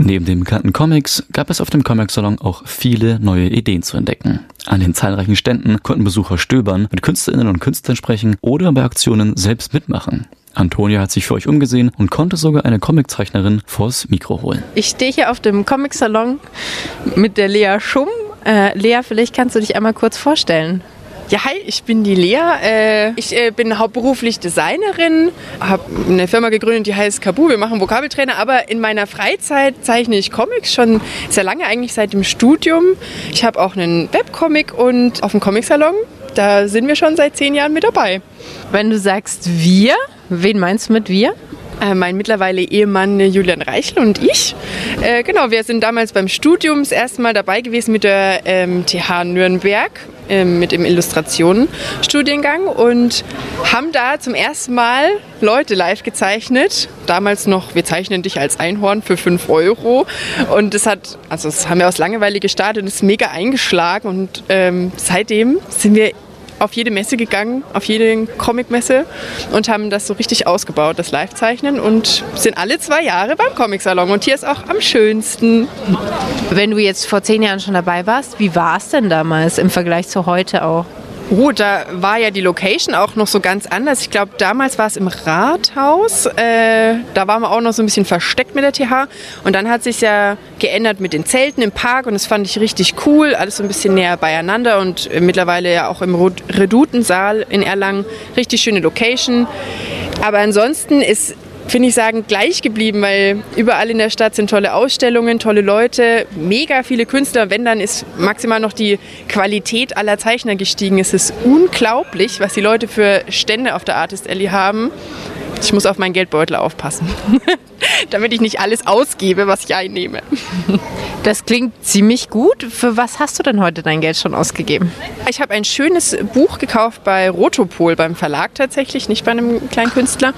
Neben den bekannten Comics gab es auf dem Comic-Salon auch viele neue Ideen zu entdecken. An den zahlreichen Ständen konnten Besucher stöbern, mit Künstlerinnen und Künstlern sprechen oder bei Aktionen selbst mitmachen. Antonia hat sich für euch umgesehen und konnte sogar eine Comiczeichnerin vors Mikro holen. Ich stehe hier auf dem Comic-Salon mit der Lea Schumm. Lea, vielleicht kannst du dich einmal kurz vorstellen. Ja, hi, ich bin die Lea. Ich bin hauptberuflich Designerin, habe eine Firma gegründet, die heißt Kabu. Wir machen Vokabeltrainer, aber in meiner Freizeit zeichne ich Comics schon sehr lange, eigentlich seit dem Studium. Ich habe auch einen Webcomic und auf dem Comic-Salon, da sind wir schon seit 10 Jahren mit dabei. Wenn du sagst wir, wen meinst du mit wir? Mein mittlerweile Ehemann Julian Reichel und ich. Genau, wir sind damals beim Studium das erste Mal dabei gewesen mit der TH Nürnberg, mit dem Illustrationen-Studiengang und haben da zum ersten Mal Leute live gezeichnet. Damals noch, wir zeichnen dich als Einhorn für 5 €. Und das haben wir aus Langeweile gestartet und ist mega eingeschlagen. Und seitdem sind wir auf jede Messe gegangen, auf jede Comicmesse und haben das so richtig ausgebaut, das Live-Zeichnen und sind alle 2 Jahre beim Comic-Salon und hier ist auch am schönsten. Wenn du jetzt vor 10 Jahren schon dabei warst, wie war es denn damals im Vergleich zu heute auch? Oh, da war ja die Location auch noch so ganz anders. Ich glaube, damals war es im Rathaus. Da waren wir auch noch so ein bisschen versteckt mit der TH. Und dann hat sich ja geändert mit den Zelten im Park. Und das fand ich richtig cool. Alles so ein bisschen näher beieinander. Und mittlerweile ja auch im Redutensaal in Erlangen. Richtig schöne Location. Aber ansonsten ist, finde ich sagen, gleich geblieben, weil überall in der Stadt sind tolle Ausstellungen, tolle Leute, mega viele Künstler. Wenn, dann ist maximal noch die Qualität aller Zeichner gestiegen. Es ist unglaublich, was die Leute für Stände auf der Artist Alley haben. Ich muss auf meinen Geldbeutel aufpassen, damit ich nicht alles ausgebe, was ich einnehme. Das klingt ziemlich gut. Für was hast du denn heute dein Geld schon ausgegeben? Ich habe ein schönes Buch gekauft bei Rotopol, beim Verlag tatsächlich, nicht bei einem kleinen Künstler.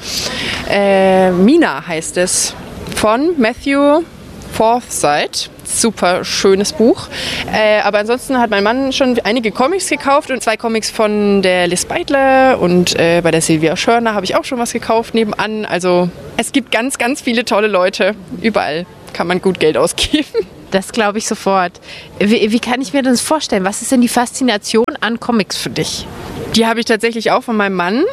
Mina heißt es, von Matthew Forsyth. Super schönes Buch. Aber ansonsten hat mein Mann schon einige Comics gekauft und 2 Comics von der Liz Beitler und bei der Silvia Schörner habe ich auch schon was gekauft nebenan. Also es gibt ganz, ganz viele tolle Leute. Überall kann man gut Geld ausgeben. Das glaube ich sofort. Wie kann ich mir das vorstellen? Was ist denn die Faszination an Comics für dich? Die habe ich tatsächlich auch von meinem Mann.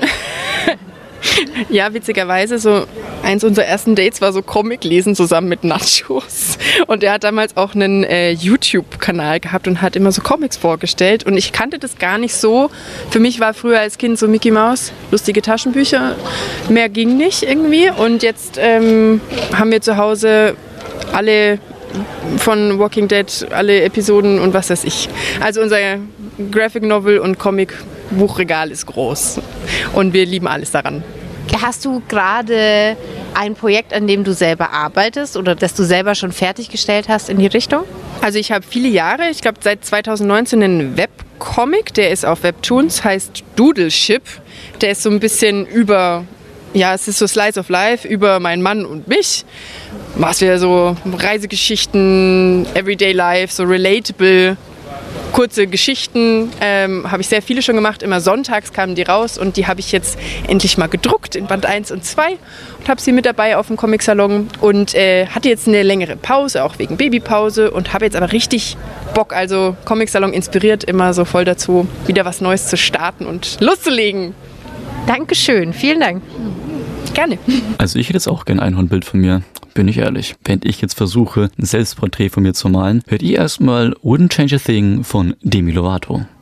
Ja, witzigerweise, so eins unserer ersten Dates war so Comic lesen zusammen mit Nachos. Und er hat damals auch einen YouTube-Kanal gehabt und hat immer so Comics vorgestellt. Und ich kannte das gar nicht so. Für mich war früher als Kind so Mickey Mouse, lustige Taschenbücher. Mehr ging nicht irgendwie. Und jetzt haben wir zu Hause alle von Walking Dead, alle Episoden und was weiß ich. Also unser Graphic Novel und Comic Buchregal ist groß und wir lieben alles daran. Hast du gerade ein Projekt, an dem du selber arbeitest oder das du selber schon fertiggestellt hast in die Richtung? Also ich habe viele Jahre, ich glaube seit 2019 einen Webcomic, der ist auf Webtoons, heißt Doodle Ship. Der ist so ein bisschen es ist so Slice of Life über meinen Mann und mich. Was wir so Reisegeschichten, Everyday Life, so relatable, kurze Geschichten, habe ich sehr viele schon gemacht. Immer sonntags kamen die raus und die habe ich jetzt endlich mal gedruckt in Band 1 und 2 und habe sie mit dabei auf dem Comic-Salon und hatte jetzt eine längere Pause, auch wegen Babypause und habe jetzt aber richtig Bock. Also Comic-Salon inspiriert immer so voll dazu, wieder was Neues zu starten und loszulegen. Dankeschön, vielen Dank. Gerne. Also ich hätte jetzt auch gerne ein Einhornbild von mir, bin ich ehrlich. Während ich jetzt versuche, ein Selbstporträt von mir zu malen, hört ihr erstmal Wouldn't Change a Thing von Demi Lovato.